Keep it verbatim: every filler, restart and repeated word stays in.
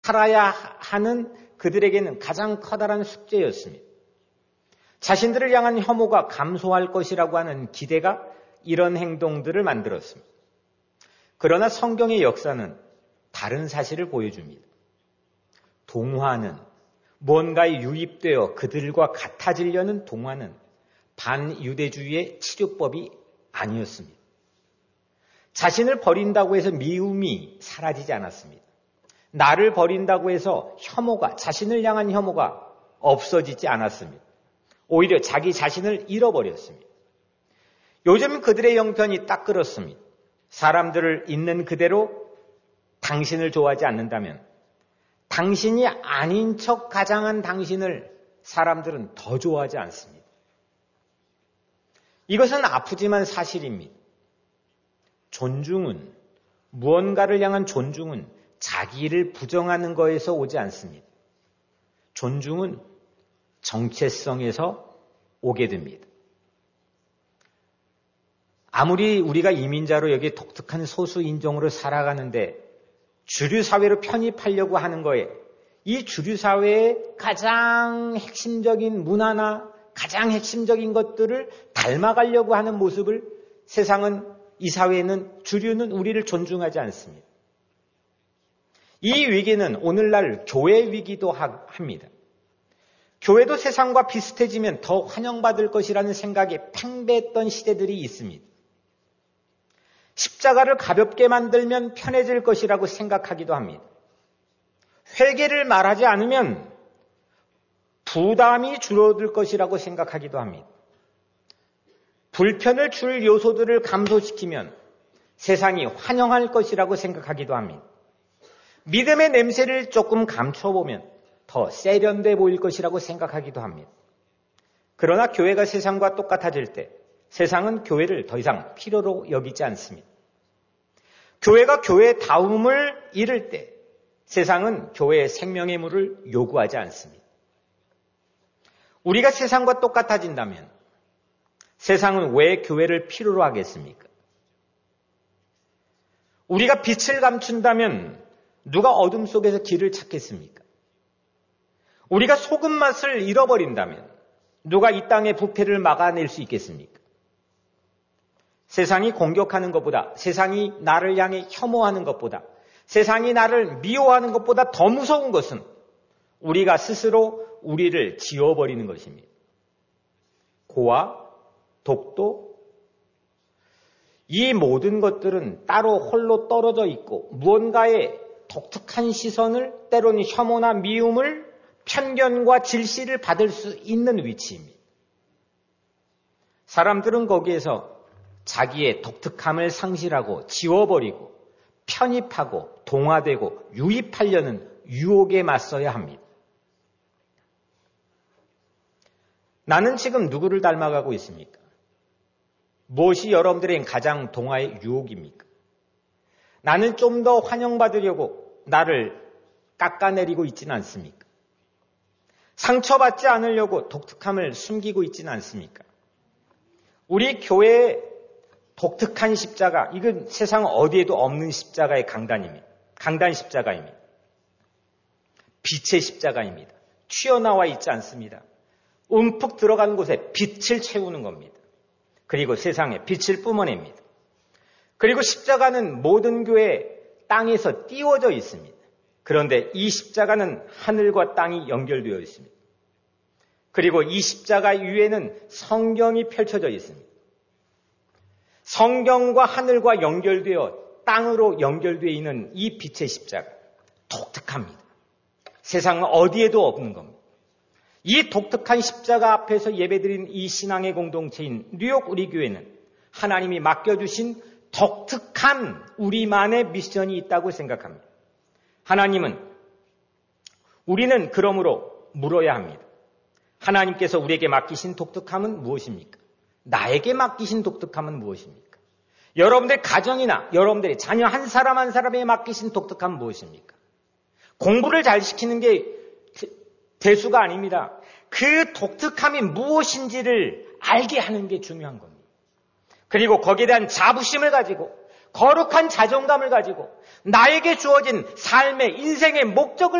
살아야 하는 그들에게는 가장 커다란 숙제였습니다. 자신들을 향한 혐오가 감소할 것이라고 하는 기대가 이런 행동들을 만들었습니다. 그러나 성경의 역사는 다른 사실을 보여줍니다. 동화는 뭔가에 유입되어 그들과 같아지려는 동화는 반유대주의의 치료법이 아니었습니다. 자신을 버린다고 해서 미움이 사라지지 않았습니다. 나를 버린다고 해서 혐오가, 자신을 향한 혐오가 없어지지 않았습니다. 오히려 자기 자신을 잃어버렸습니다. 요즘 그들의 형편이 딱 그렇습니다. 사람들을 있는 그대로 당신을 좋아하지 않는다면 당신이 아닌 척 가장한 당신을 사람들은 더 좋아하지 않습니다. 이것은 아프지만 사실입니다. 존중은, 무언가를 향한 존중은 자기를 부정하는 것에서 오지 않습니다. 존중은 정체성에서 오게 됩니다. 아무리 우리가 이민자로 여기 독특한 소수 인종으로 살아가는데 주류 사회로 편입하려고 하는 거에 이 주류 사회의 가장 핵심적인 문화나 가장 핵심적인 것들을 닮아가려고 하는 모습을 세상은, 이 사회는, 주류는 우리를 존중하지 않습니다. 이 위기는 오늘날 교회 위기도 합니다. 교회도 세상과 비슷해지면 더 환영받을 것이라는 생각에 팽배했던 시대들이 있습니다. 십자가를 가볍게 만들면 편해질 것이라고 생각하기도 합니다. 회개를 말하지 않으면 부담이 줄어들 것이라고 생각하기도 합니다. 불편을 줄 요소들을 감소시키면 세상이 환영할 것이라고 생각하기도 합니다. 믿음의 냄새를 조금 감춰보면 더 세련돼 보일 것이라고 생각하기도 합니다. 그러나 교회가 세상과 똑같아질 때 세상은 교회를 더 이상 필요로 여기지 않습니다. 교회가 교회다움을 잃을 때 세상은 교회의 생명의 물을 요구하지 않습니다. 우리가 세상과 똑같아진다면 세상은 왜 교회를 필요로 하겠습니까? 우리가 빛을 감춘다면 누가 어둠 속에서 길을 찾겠습니까? 우리가 소금 맛을 잃어버린다면 누가 이 땅의 부패를 막아낼 수 있겠습니까? 세상이 공격하는 것보다, 세상이 나를 향해 혐오하는 것보다, 세상이 나를 미워하는 것보다 더 무서운 것은 우리가 스스로 우리를 지워버리는 것입니다. 고와 독도, 이 모든 것들은 따로 홀로 떨어져 있고 무언가의 독특한 시선을, 때로는 혐오나 미움을, 편견과 질시를 받을 수 있는 위치입니다. 사람들은 거기에서 자기의 독특함을 상실하고 지워버리고 편입하고 동화되고 유입하려는 유혹에 맞서야 합니다. 나는 지금 누구를 닮아가고 있습니까? 무엇이 여러분들의 가장 동화의 유혹입니까? 나는 좀 더 환영받으려고 나를 깎아내리고 있지는 않습니까? 상처받지 않으려고 독특함을 숨기고 있지는 않습니까? 우리 교회의 독특한 십자가, 이건 세상 어디에도 없는 십자가의 강단입니다. 강단 십자가입니다. 빛의 십자가입니다. 튀어나와 있지 않습니다. 움푹 들어간 곳에 빛을 채우는 겁니다. 그리고 세상에 빛을 뿜어냅니다. 그리고 십자가는 모든 교회 땅에서 띄워져 있습니다. 그런데 이 십자가는 하늘과 땅이 연결되어 있습니다. 그리고 이 십자가 위에는 성경이 펼쳐져 있습니다. 성경과 하늘과 연결되어 땅으로 연결되어 있는 이 빛의 십자가, 독특합니다. 세상 어디에도 없는 겁니다. 이 독특한 십자가 앞에서 예배드린 이 신앙의 공동체인 뉴욕 우리 교회는 하나님이 맡겨주신 독특한 우리만의 미션이 있다고 생각합니다. 하나님은, 우리는 그러므로 물어야 합니다. 하나님께서 우리에게 맡기신 독특함은 무엇입니까? 나에게 맡기신 독특함은 무엇입니까? 여러분들의 가정이나 여러분들의 자녀 한 사람 한 사람에 맡기신 독특함은 무엇입니까? 공부를 잘 시키는 게 대수가 아닙니다. 그 독특함이 무엇인지를 알게 하는 게 중요한 겁니다. 그리고 거기에 대한 자부심을 가지고 거룩한 자존감을 가지고 나에게 주어진 삶의 인생의 목적을